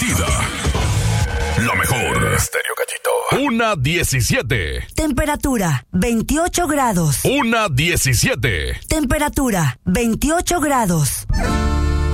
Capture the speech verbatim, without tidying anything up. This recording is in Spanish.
consentida. La mejor. Estéreo Cachito. Una diecisiete. Temperatura veintiocho grados. Una diecisiete. Temperatura veintiocho grados.